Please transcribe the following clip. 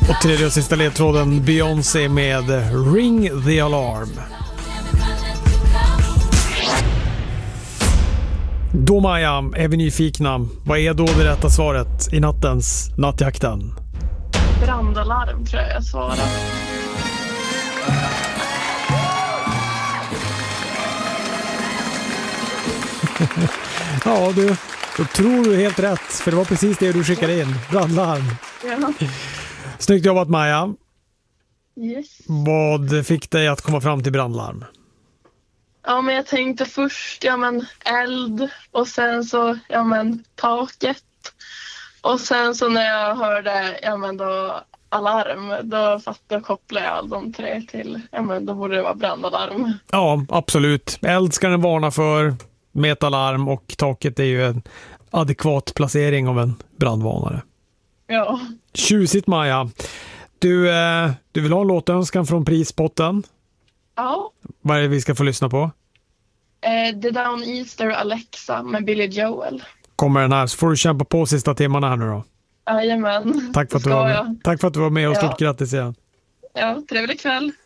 Och tredje och sista ledtråden, Beyoncé med Ring the Alarm. Då Maja, är vi nyfikna. Vad är då det rätta svaret i nattens nattjakten? Brandalarm tror jag svarar. Ja, då tror du helt rätt. För det var precis det du skickade in. Brandlarm. Ja. Snyggt jobbat Maja. Yes. Vad fick dig att komma fram till brandlarm? Ja, men jag tänkte först, eld. Och sen så, taket. Och sen så när jag hörde, då alarm. Då kopplade jag de tre till, då borde det vara brandalarm. Ja, absolut. Eld ska den varna för. Med ett alarm, och taket är ju en adekvat placering av en brandvarnare. Ja. Tjusigt Maja. Du vill ha en låtönskan från prispotten? Ja. Vad är det vi ska få lyssna på? The Down Easter Alexa med Billy Joel. Kommer den här, så får du kämpa på sista timmarna här nu då. Jajamän. Tack för att du var med och stort grattis igen. Ja, trevlig kväll.